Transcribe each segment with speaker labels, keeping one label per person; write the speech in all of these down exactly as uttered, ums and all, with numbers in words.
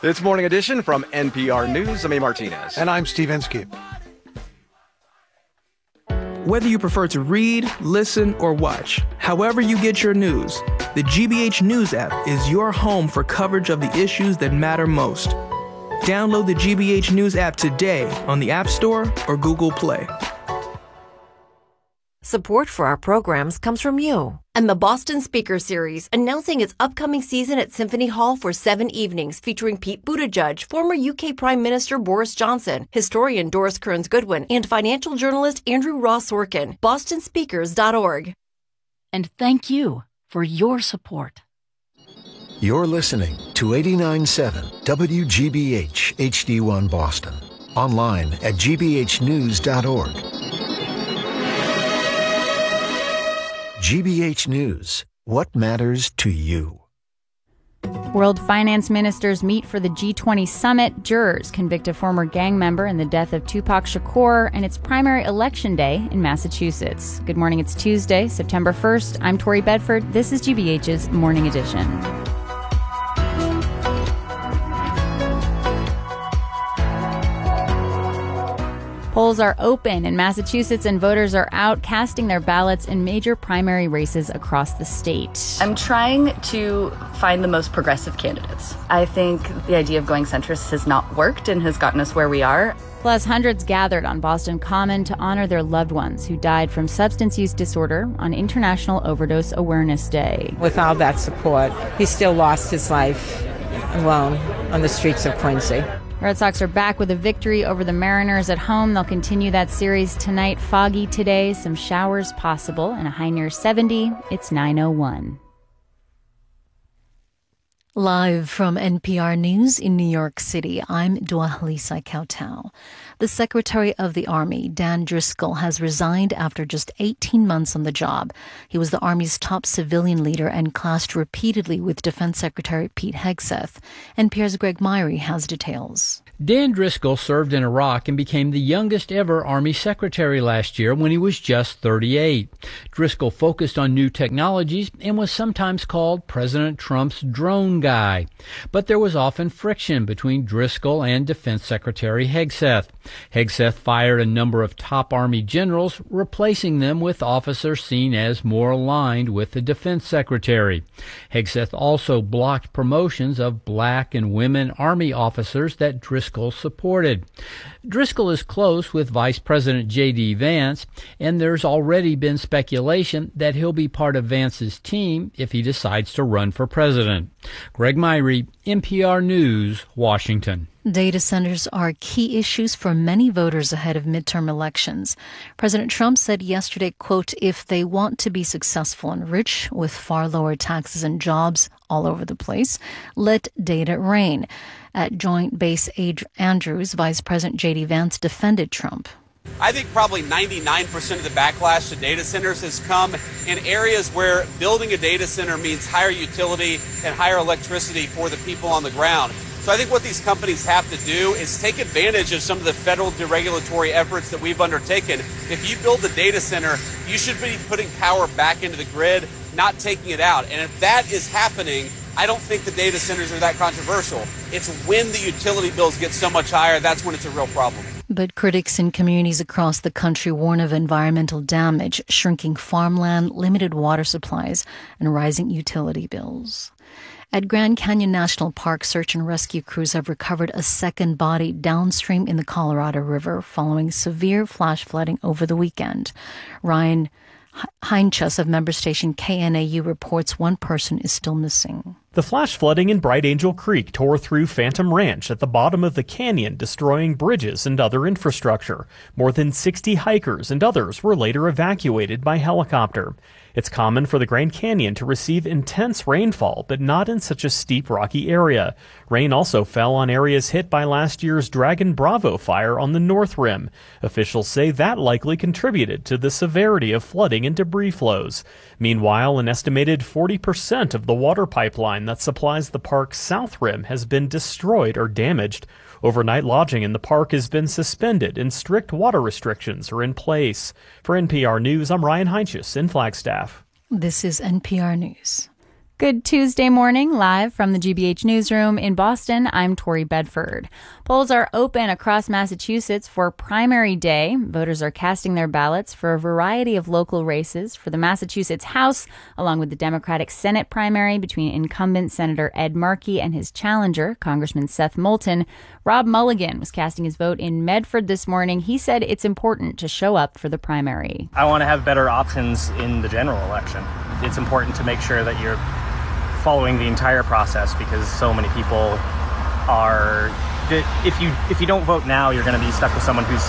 Speaker 1: It's Morning Edition from N P R News. I'm A. Martinez.
Speaker 2: And I'm Steve Inskeep.
Speaker 3: Whether you prefer to read, listen, or watch, however you get your news, the G B H News app is your home for coverage of the issues that matter most. Download the G B H News app today on the App Store or Google Play.
Speaker 4: Support for our programs comes from you and the Boston Speaker Series, announcing its upcoming season at Symphony Hall for seven evenings featuring Pete Buttigieg, former U K Prime Minister Boris Johnson, historian Doris Kearns Goodwin, and financial journalist Andrew Ross Sorkin. boston speakers dot org.
Speaker 5: And thank you for your support.
Speaker 6: You're listening to eighty-nine point seven W G B H H D one Boston. Online at g b h news dot org. G B H News. What matters to you?
Speaker 7: World finance ministers meet for the G twenty summit. Jurors convict a former gang member in the death of Tupac Shakur, and it's primary election day in Massachusetts. Good morning. It's Tuesday, September first. I'm Tori Bedford. This is G B H's Morning Edition. Polls are open in Massachusetts, and voters are out casting their ballots in major primary races across the state.
Speaker 8: I'm trying to find the most progressive candidates. I think the idea of going centrist has not worked and has gotten us where we are.
Speaker 7: Plus, hundreds gathered on Boston Common to honor their loved ones who died from substance use disorder on International Overdose Awareness Day.
Speaker 9: Without that support, he still lost his life alone on the streets of Quincy.
Speaker 7: Red Sox are back with a victory over the Mariners at home. They'll continue that series tonight. Foggy today, some showers possible, and a high near seventy. It's nine oh one.
Speaker 10: Live from N P R News in New York City, I'm Dua-Halisa Kautal. The Secretary of the Army, Dan Driscoll, has resigned after just eighteen months on the job. He was the Army's top civilian leader and clashed repeatedly with Defense Secretary Pete Hegseth. N P R's Greg Myrie has details.
Speaker 11: Dan Driscoll served in Iraq and became the youngest ever Army Secretary last year when he was just thirty-eight. Driscoll focused on new technologies and was sometimes called President Trump's drone guy. But there was often friction between Driscoll and Defense Secretary Hegseth. Hegseth fired a number of top Army generals, replacing them with officers seen as more aligned with the Defense Secretary. Hegseth also blocked promotions of black and women Army officers that Driscoll supported. Driscoll is close with Vice President J D. Vance, and there's already been speculation that he'll be part of Vance's team if he decides to run for president. Greg Myrie, N P R News, Washington.
Speaker 10: Data centers are key issues for many voters ahead of midterm elections. President Trump said yesterday, quote, if they want to be successful and rich with far lower taxes and jobs all over the place, let data reign. At Joint Base Andrews, Vice President J D. Vance defended Trump.
Speaker 12: I think probably ninety-nine percent of the backlash to data centers has come in areas where building a data center means higher utility and higher electricity for the people on the ground. So I think what these companies have to do is take advantage of some of the federal deregulatory efforts that we've undertaken. If you build a data center, you should be putting power back into the grid, not taking it out. And if that is happening, I don't think the data centers are that controversial. It's when the utility bills get so much higher, that's when it's a real problem.
Speaker 10: But critics in communities across the country warn of environmental damage, shrinking farmland, limited water supplies, and rising utility bills. At Grand Canyon National Park, search and rescue crews have recovered a second body downstream in the Colorado River following severe flash flooding over the weekend. Ryan Heinchus of member station K N A U reports one person is still missing.
Speaker 13: The flash flooding in Bright Angel Creek tore through Phantom Ranch at the bottom of the canyon, destroying bridges and other infrastructure. More than sixty hikers and others were later evacuated by helicopter. It's common for the Grand Canyon to receive intense rainfall, but not in such a steep, rocky area. Rain also fell on areas hit by last year's Dragon Bravo fire on the North Rim. Officials say that likely contributed to the severity of flooding and debris flows. Meanwhile, an estimated forty percent of the water pipeline that supplies the park's South Rim has been destroyed or damaged. Overnight lodging in the park has been suspended and strict water restrictions are in place. For N P R News, I'm Ryan Heinchus in Flagstaff.
Speaker 10: This is N P R News.
Speaker 7: Good Tuesday morning, live from the G B H newsroom in Boston. I'm Tori Bedford. Polls are open across Massachusetts for primary day. Voters are casting their ballots for a variety of local races for the Massachusetts House, along with the Democratic Senate primary between incumbent Senator Ed Markey and his challenger, Congressman Seth Moulton. Rob Mulligan was casting his vote in Medford this morning. He said it's important to show up for the primary.
Speaker 2: I want to have better options in the general election. It's important to make sure that you're following the entire process, because so many people are, if you if you don't vote now, you're going to be stuck with someone who's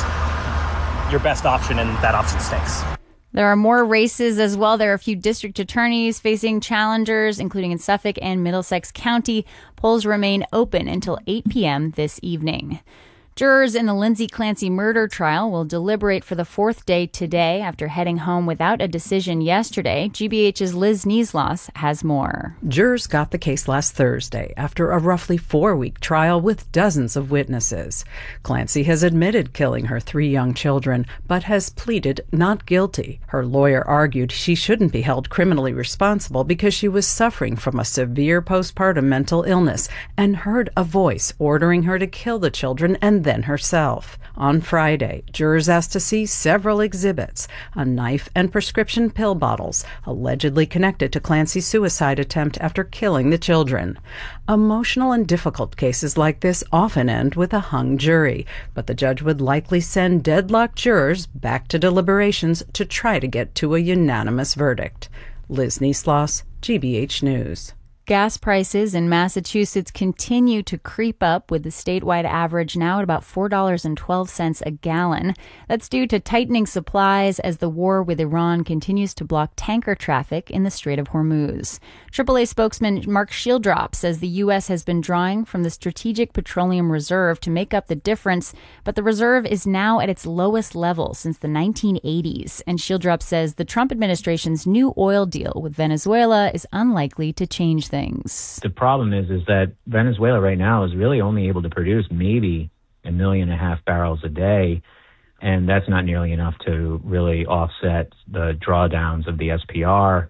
Speaker 2: your best option, and that option stinks.
Speaker 7: There are more races as well. There are a few district attorneys facing challengers, including in Suffolk and Middlesex County. Polls remain open until eight p.m. this evening. Jurors in the Lindsay Clancy murder trial will deliberate for the fourth day today after heading home without a decision yesterday. G B H's Liz Niesloss has more.
Speaker 14: Jurors got the case last Thursday after a roughly four-week trial with dozens of witnesses. Clancy has admitted killing her three young children, but has pleaded not guilty. Her lawyer argued she shouldn't be held criminally responsible because she was suffering from a severe postpartum mental illness and heard a voice ordering her to kill the children and then herself. On Friday, jurors asked to see several exhibits, a knife and prescription pill bottles, allegedly connected to Clancy's suicide attempt after killing the children. Emotional and difficult cases like this often end with a hung jury, but the judge would likely send deadlocked jurors back to deliberations to try to get to a unanimous verdict. Liz Niesloss, G B H News.
Speaker 7: Gas prices in Massachusetts continue to creep up, with the statewide average now at about four dollars and twelve cents a gallon. That's due to tightening supplies as the war with Iran continues to block tanker traffic in the Strait of Hormuz. triple A spokesman Mark Shieldrop says the U S has been drawing from the Strategic Petroleum Reserve to make up the difference, but the reserve is now at its lowest level since the nineteen eighties. And Shieldrop says the Trump administration's new oil deal with Venezuela is unlikely to change things. Things.
Speaker 15: The problem is, is that Venezuela right now is really only able to produce maybe a million and a half barrels a day, and that's not nearly enough to really offset the drawdowns of the S P R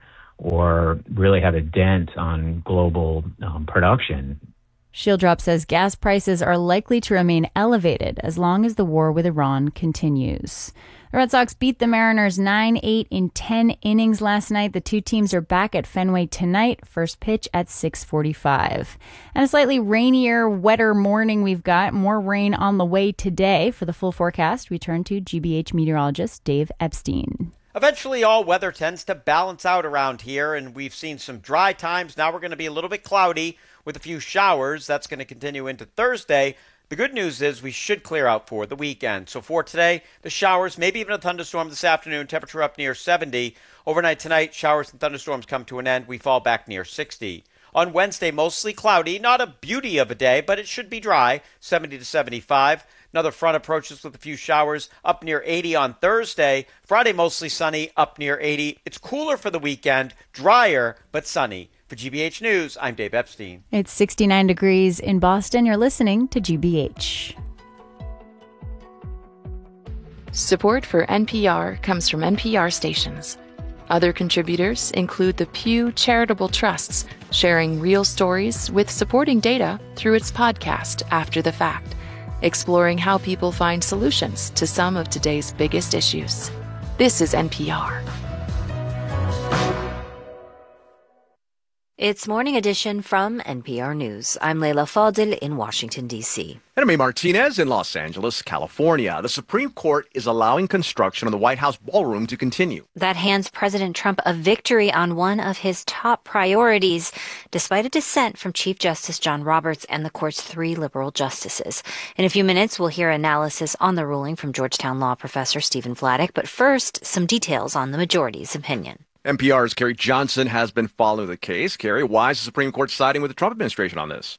Speaker 15: or really have a dent on global um, production.
Speaker 7: Shieldrop says gas prices are likely to remain elevated as long as the war with Iran continues. The Red Sox beat the Mariners nine eight in ten innings last night. The two teams are back at Fenway tonight. First pitch at six forty-five. And a slightly rainier, wetter morning we've got. More rain on the way today. For the full forecast, we turn to G B H meteorologist Dave Epstein.
Speaker 16: Eventually, all weather tends to balance out around here, and we've seen some dry times. Now we're going to be a little bit cloudy with a few showers. That's going to continue into Thursday. The good news is we should clear out for the weekend. So for today, the showers, maybe even a thunderstorm this afternoon, temperature up near seventy. Overnight tonight, showers and thunderstorms come to an end. We fall back near sixty. On Wednesday, mostly cloudy. Not a beauty of a day, but it should be dry, seventy to seventy-five. Another front approaches with a few showers, up near eighty on Thursday. Friday, mostly sunny, up near eighty. It's cooler for the weekend, drier, but sunny. For G B H News, I'm Dave Epstein.
Speaker 7: It's sixty-nine degrees in Boston. You're listening to G B H.
Speaker 17: Support for N P R comes from N P R stations. Other contributors include the Pew Charitable Trusts, sharing real stories with supporting data through its podcast After the Fact, exploring how people find solutions to some of today's biggest issues. This is N P R.
Speaker 18: It's Morning Edition from N P R News. I'm Leila Fadil in Washington, D C.
Speaker 1: And I'm Amy Martinez in Los Angeles, California. The Supreme Court is allowing construction on the White House ballroom to continue.
Speaker 18: That hands President Trump a victory on one of his top priorities, despite a dissent from Chief Justice John Roberts and the court's three liberal justices. In a few minutes, we'll hear analysis on the ruling from Georgetown law professor Stephen Vladeck. But first, some details on the majority's opinion.
Speaker 1: N P R's Carrie Johnson has been following the case. Carrie, why is the Supreme Court siding with the Trump administration on this?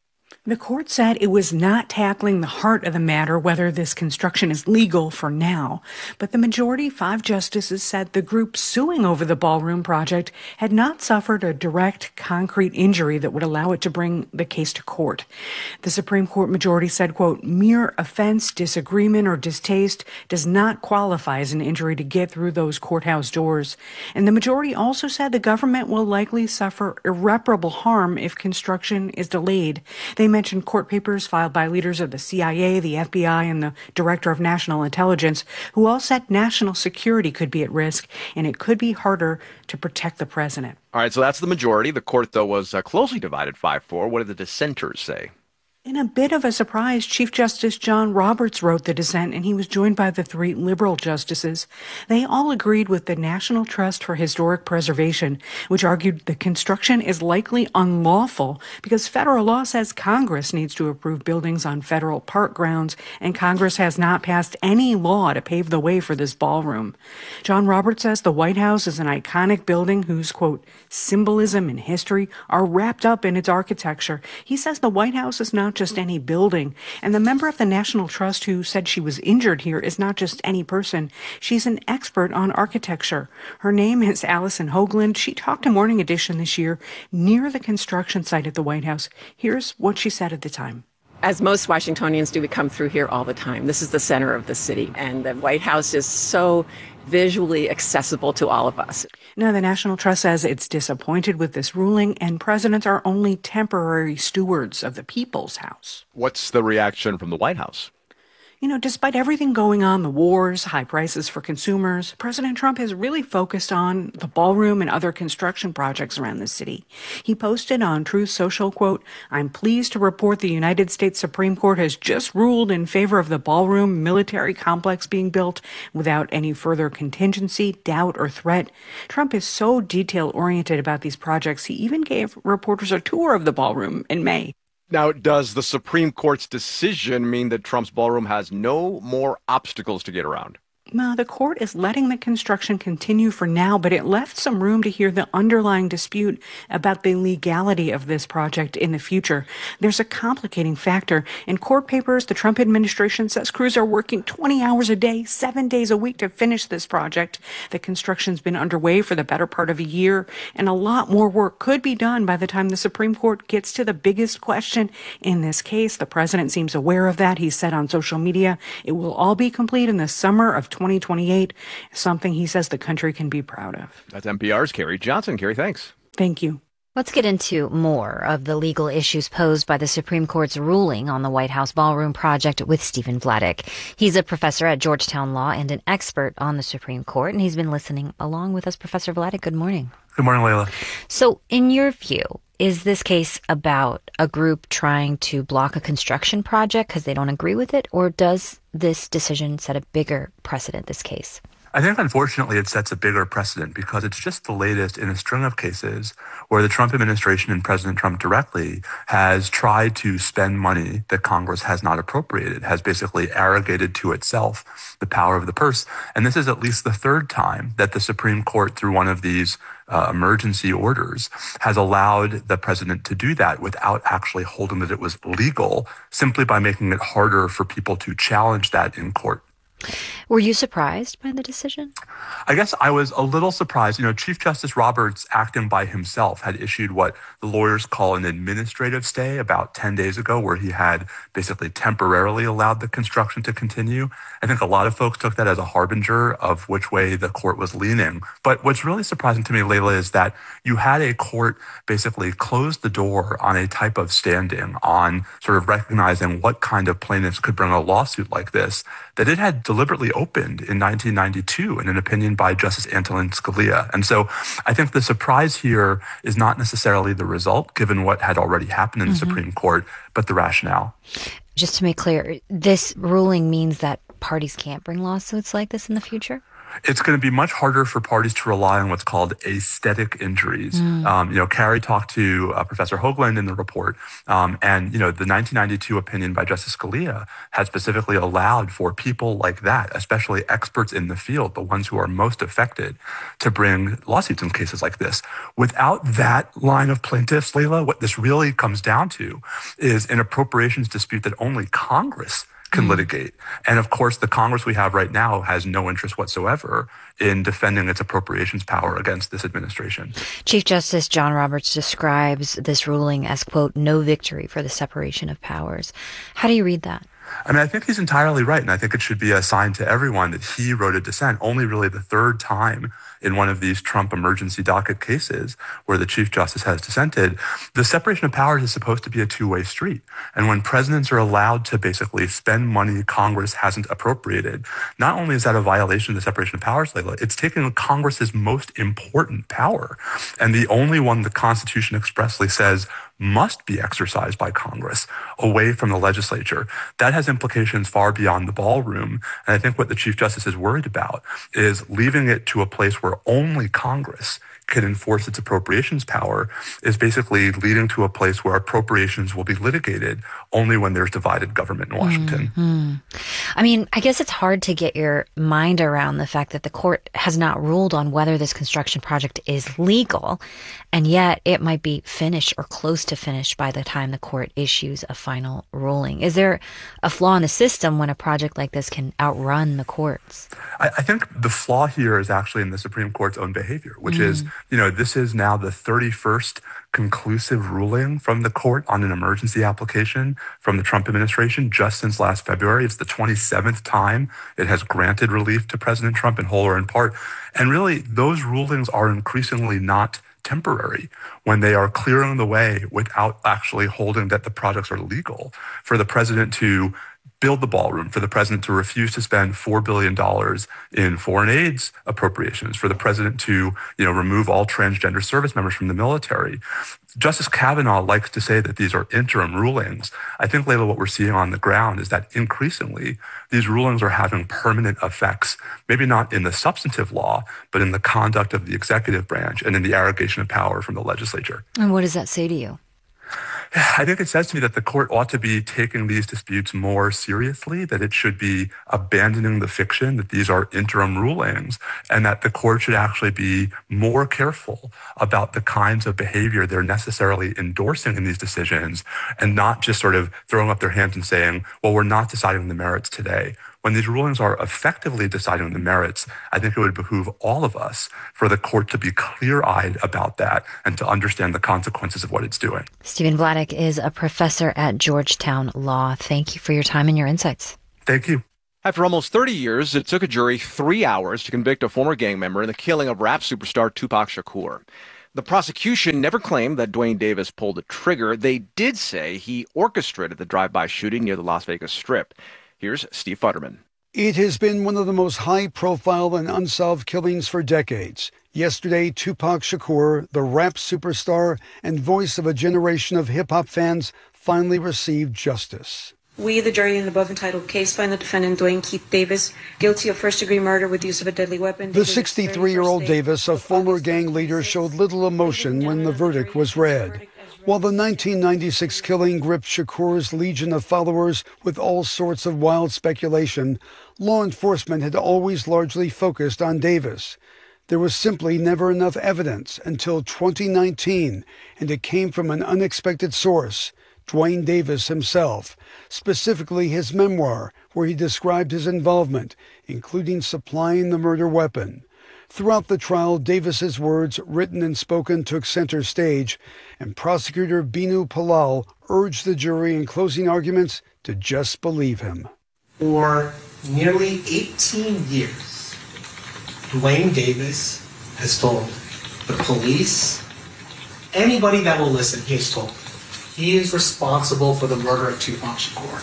Speaker 19: The court said it was not tackling the heart of the matter, whether this construction is legal for now. But the majority, five justices, said the group suing over the ballroom project had not suffered a direct, concrete injury that would allow it to bring the case to court. The Supreme Court majority said, quote, mere offense, disagreement, or distaste does not qualify as an injury to get through those courthouse doors. And the majority also said the government will likely suffer irreparable harm if construction is delayed. They mentioned court papers filed by leaders of the C I A, the F B I, and the Director of National Intelligence, who all said national security could be at risk, and it could be harder to protect the president.
Speaker 1: All right, so that's the majority. The court, though, was uh, closely divided five four. What did the dissenters say?
Speaker 19: In a bit of a surprise, Chief Justice John Roberts wrote the dissent, and he was joined by the three liberal justices. They all agreed with the National Trust for Historic Preservation, which argued the construction is likely unlawful because federal law says Congress needs to approve buildings on federal park grounds, and Congress has not passed any law to pave the way for this ballroom. John Roberts says the White House is an iconic building whose, quote, symbolism and history are wrapped up in its architecture. He says the White House is not just any building. And the member of the National Trust who said she was injured here is not just any person. She's an expert on architecture. Her name is Allison Hoagland. She talked to Morning Edition this year near the construction site at the White House. Here's what she said at the time.
Speaker 20: As most Washingtonians do, we come through here all the time. This is the center of the city, and the White House is so visually accessible to all of us.
Speaker 19: Now, the National Trust says it's disappointed with this ruling, and presidents are only temporary stewards of the people's house.
Speaker 1: What's the reaction from the White House?
Speaker 19: You know, despite everything going on, the wars, high prices for consumers, President Trump has really focused on the ballroom and other construction projects around the city. He posted on Truth Social, quote, I'm pleased to report the United States Supreme Court has just ruled in favor of the ballroom military complex being built without any further contingency, doubt, or threat. Trump is so detail-oriented about these projects, he even gave reporters a tour of the ballroom in May.
Speaker 1: Now, does the Supreme Court's decision mean that Trump's ballroom has no more obstacles to get around?
Speaker 19: Well, the court is letting the construction continue for now, but it left some room to hear the underlying dispute about the legality of this project in the future. There's a complicating factor. In court papers, the Trump administration says crews are working twenty hours a day, seven days a week to finish this project. The construction's been underway for the better part of a year, and a lot more work could be done by the time the Supreme Court gets to the biggest question in this case. The president seems aware of that. He said on social media, it will all be complete in the summer of twenty twenty-eight, something he says the country can be proud of.
Speaker 1: That's N P R's Carrie Johnson. Carrie, thanks.
Speaker 19: Thank you.
Speaker 18: Let's get into more of the legal issues posed by the Supreme Court's ruling on the White House Ballroom project with Stephen Vladeck. He's a professor at Georgetown Law and an expert on the Supreme Court, and he's been listening along with us. Professor Vladeck, good morning.
Speaker 21: Good morning, Layla.
Speaker 18: So, in your view, is this case about a group trying to block a construction project because they don't agree with it, or does this decision set a bigger precedent, this case?
Speaker 21: I think, unfortunately, it sets a bigger precedent because it's just the latest in a string of cases where the Trump administration and President Trump directly has tried to spend money that Congress has not appropriated, has basically arrogated to itself the power of the purse. And this is at least the third time that the Supreme Court, through one of these uh, emergency orders, has allowed the president to do that without actually holding that it was legal, simply by making it harder for people to challenge that in court.
Speaker 18: Were you surprised by the decision?
Speaker 21: I guess I was a little surprised. You know, Chief Justice Roberts, acting by himself, had issued what the lawyers call an administrative stay about ten days ago, where he had basically temporarily allowed the construction to continue. I think a lot of folks took that as a harbinger of which way the court was leaning. But what's really surprising to me, Layla, is that you had a court basically close the door on a type of standing, on sort of recognizing what kind of plaintiffs could bring a lawsuit like this, that it had deliberately opened in nineteen ninety-two in an opinion by Justice Antonin Scalia. And so I think the surprise here is not necessarily the result, given what had already happened in the mm-hmm. Supreme Court, but the rationale.
Speaker 18: Just to make clear, this ruling means that parties can't bring lawsuits like this in the future?
Speaker 21: It's going to be much harder for parties to rely on what's called aesthetic injuries. Mm. Um, you know, Carrie talked to uh, Professor Hoagland in the report, um, and, you know, the nineteen ninety-two opinion by Justice Scalia had specifically allowed for people like that, especially experts in the field, the ones who are most affected, to bring lawsuits in cases like this. Without that line of plaintiffs, Layla, what this really comes down to is an appropriations dispute that only Congress can mm. litigate. And of course, the Congress we have right now has no interest whatsoever in defending its appropriations power against this administration.
Speaker 18: Chief Justice John Roberts describes this ruling as, quote, no victory for the separation of powers. How do you read that?
Speaker 21: I mean, I think he's entirely right, and I think it should be a sign to everyone that he wrote a dissent, only really the third time in one of these Trump emergency docket cases where the Chief Justice has dissented. The separation of powers is supposed to be a two-way street. And when presidents are allowed to basically spend money Congress hasn't appropriated, not only is that a violation of the separation of powers, Layla, it's taking Congress's most important power, and the only one the Constitution expressly says must be exercised by Congress away from the legislature. That has implications far beyond the ballroom. And I think what the Chief Justice is worried about is leaving it to a place where only Congress can enforce its appropriations power is basically leading to a place where appropriations will be litigated only when there's divided government in Washington.
Speaker 18: Mm-hmm. I mean, I guess it's hard to get your mind around the fact that the court has not ruled on whether this construction project is legal, and yet it might be finished or close to finished by the time the court issues a final ruling. Is there a flaw in the system when a project like this can outrun the courts?
Speaker 21: I, I think the flaw here is actually in the Supreme Court's own behavior, which mm. is, you know, this is now the thirty-first conclusive ruling from the court on an emergency application from the Trump administration just since last February. It's the twenty-seventh time it has granted relief to President Trump in whole or in part. And really, those rulings are increasingly not temporary when they are clearing the way without actually holding that the projects are legal for the president to build the ballroom, for the president to refuse to spend four billion dollars in foreign aids appropriations, for the president to, you know, remove all transgender service members from the military. Justice Kavanaugh likes to say that these are interim rulings. I think, Layla, what we're seeing on the ground is that increasingly these rulings are having permanent effects, maybe not in the substantive law, but in the conduct of the executive branch and in the arrogation of power from the legislature.
Speaker 18: And what does that say to you?
Speaker 21: I think it says to me that the court ought to be taking these disputes more seriously, that it should be abandoning the fiction that these are interim rulings, and that the court should actually be more careful about the kinds of behavior they're necessarily endorsing in these decisions, and not just sort of throwing up their hands and saying, well, we're not deciding the merits today. When these rulings are effectively deciding the merits, I think it would behoove all of us for the court to be clear-eyed about that and to understand the consequences of what it's doing.
Speaker 18: Stephen Vladeck is a professor at Georgetown Law. Thank you for your time and your insights.
Speaker 21: Thank you.
Speaker 1: After almost thirty years, it took a jury three hours to convict a former gang member in the killing of rap superstar Tupac Shakur. The prosecution never claimed that Duane Davis pulled the trigger. They did say he orchestrated the drive-by shooting near the Las Vegas Strip. Here's Steve Futterman.
Speaker 3: It has been one of the most high-profile and unsolved killings for decades. Yesterday, Tupac Shakur, the rap superstar and voice of a generation of hip-hop fans, finally received justice.
Speaker 22: We, the jury in the above-entitled case, find the defendant, Duane Keith Davis, guilty of first-degree murder with use of a deadly weapon.
Speaker 3: The sixty-three-year-old Davis, a former gang leader, showed little emotion when the verdict was read. While the nineteen ninety-six killing gripped Shakur's legion of followers with all sorts of wild speculation, law enforcement had always largely focused on Davis. There was simply never enough evidence until twenty nineteen, and it came from an unexpected source, Duane Davis himself, specifically his memoir, where he described his involvement, including supplying the murder weapon. Throughout the trial, Davis's words, written and spoken, took center stage, and prosecutor Binu Palal urged the jury in closing arguments to just believe him.
Speaker 23: For nearly eighteen years, Duane Davis has told the police, anybody that will listen, he has told, he is responsible for the murder of Tupac Shakur.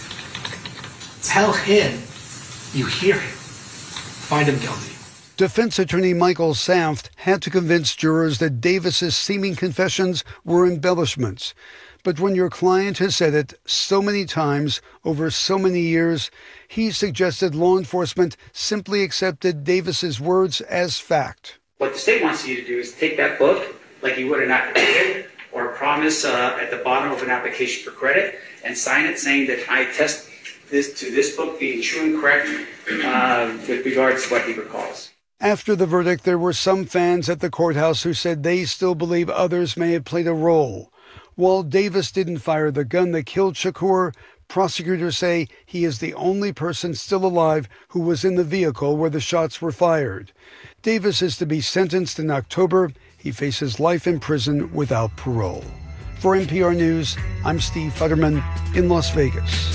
Speaker 23: Tell him you hear him. Find him guilty.
Speaker 3: Defense attorney Michael Saft had to convince jurors that Davis's seeming confessions were embellishments. But when your client has said it so many times over so many years, he suggested law enforcement simply accepted Davis's words as fact.
Speaker 4: What the state wants you to do is take that book like you would an affidavit or a promise uh, at the bottom of an application for credit and sign it saying that I attest this to this book being true and correct uh, with regards to what he recalls.
Speaker 3: After the verdict, there were some fans at the courthouse who said they still believe others may have played a role. While Davis didn't fire the gun that killed Shakur, prosecutors say he is the only person still alive who was in the vehicle where the shots were fired. Davis is to be sentenced in October. He faces life in prison without parole. For N P R News, I'm Steve Futterman in Las Vegas.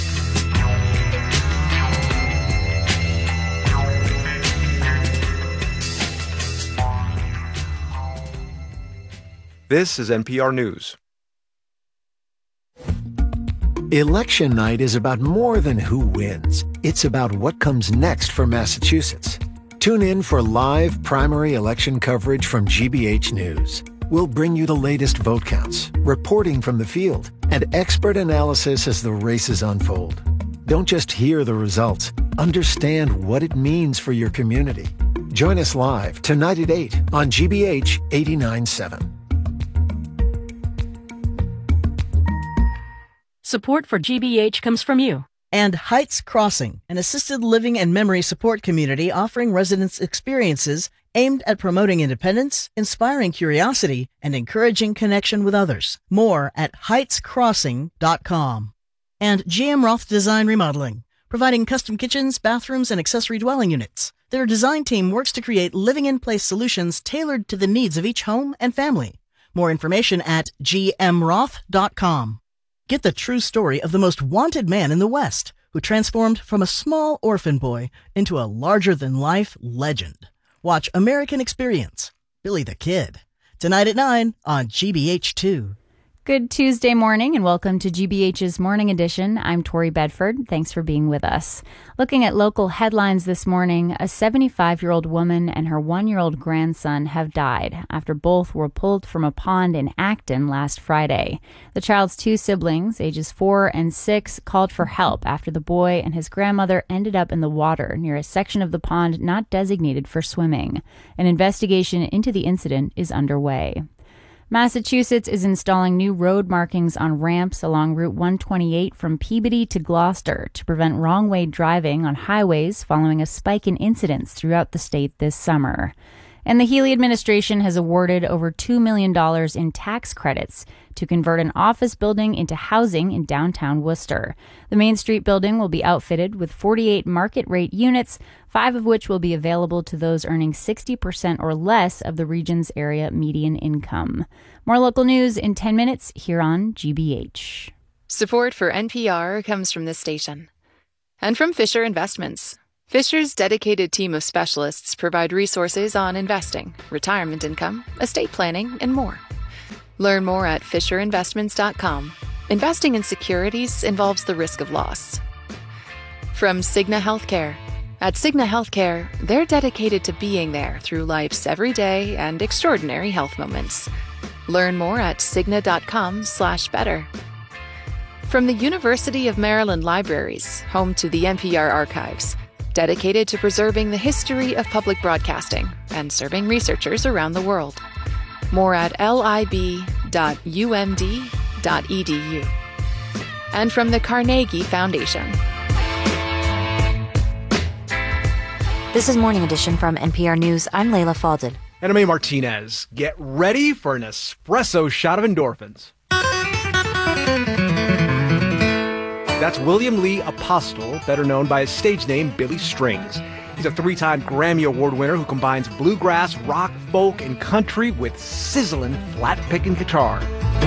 Speaker 1: This is N P R News.
Speaker 5: Election night is about more than who wins. It's about what comes next for Massachusetts. Tune in for live primary election coverage from G B H News. We'll bring you the latest vote counts, reporting from the field, and expert analysis as the races unfold. Don't just hear the results. Understand what it means for your community. Join us live tonight at eight on G B H eighty-nine point seven.
Speaker 6: Support for G B H comes from you. And Heights Crossing, an assisted living and memory support community offering residents experiences aimed at promoting independence, inspiring curiosity, and encouraging connection with others. More at heights crossing dot com. And G M Roth Design Remodeling, providing custom kitchens, bathrooms, and accessory dwelling units. Their design team works to create living-in-place solutions tailored to the needs of each home and family. More information at G M Roth dot com. Get the true story of the most wanted man in the West, who transformed from a small orphan boy into a larger-than-life legend. Watch American Experience, Billy the Kid, tonight at nine on G B H two.
Speaker 7: Good Tuesday morning and welcome to G B H's Morning Edition. I'm Tori Bedford. Thanks for being with us. Looking at local headlines this morning, a seventy-five-year-old woman and her one-year-old grandson have died after both were pulled from a pond in Acton last Friday. The child's two siblings, ages four and six, called for help after the boy and his grandmother ended up in the water near a section of the pond not designated for swimming. An investigation into the incident is underway. Massachusetts is installing new road markings on ramps along Route one twenty-eight from Peabody to Gloucester to prevent wrong-way driving on highways following a spike in incidents throughout the state this summer. And the Healey administration has awarded over two million dollars in tax credits to convert an office building into housing in downtown Worcester. The Main Street building will be outfitted with forty-eight market-rate units, five of which will be available to those earning sixty percent or less of the region's area median income. More local news in ten minutes here on G B H.
Speaker 17: Support for N P R comes from this station and from Fisher Investments. Fisher's dedicated team of specialists provide resources on investing, retirement income, estate planning, and more. Learn more at fisher investments dot com. Investing in securities involves the risk of loss. From Cigna Healthcare. At Cigna Healthcare, they're dedicated to being there through life's everyday and extraordinary health moments. Learn more at cigna dot com slash better. From the University of Maryland Libraries, home to the N P R archives, dedicated to preserving the history of public broadcasting and serving researchers around the world. More at lib dot u m d dot e d u. And from the Carnegie Foundation.
Speaker 18: This is Morning Edition from N P R News. I'm Layla Falded.
Speaker 1: And I'm A. Martinez. Get ready for an espresso shot of endorphins. That's William Lee Apostle, better known by his stage name, Billy Strings. He's a three-time Grammy Award winner who combines bluegrass, rock, folk, and country with sizzling, flat-picking guitar.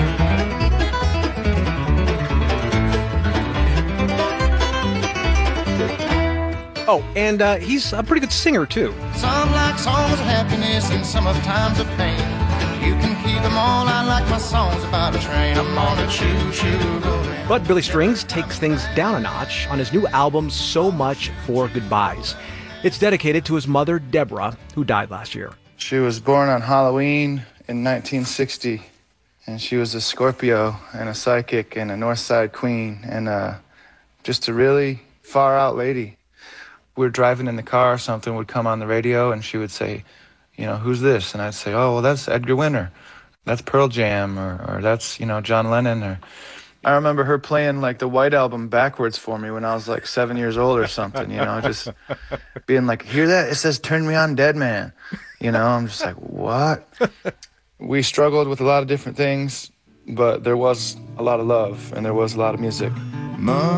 Speaker 1: Oh, and uh, he's a pretty good singer, too.
Speaker 24: Some like songs of happiness and some of times of pain. You can keep them all. I like my songs about a train. I'm on a choo-choo going.
Speaker 1: But Billy Strings takes things down a notch on his new album, So Much for Goodbyes. It's dedicated to his mother, Deborah, who died last year.
Speaker 25: She was born on Halloween in nineteen sixty,
Speaker 8: And she was a Scorpio and a psychic and a North Side queen and uh, just a really far out lady. We were driving in the car, something would come on the radio and she would say, you know, who's this? And I'd say, oh, well, that's Edgar Winter. That's Pearl Jam, or, or that's, you know, John Lennon. Or I remember her playing like the White Album backwards for me when I was like seven years old or something, you know, just being like, hear that? It says, turn me on, dead man. You know, I'm just like, what? We struggled with a lot of different things, but there was a lot of love and there was a lot of music. Mom.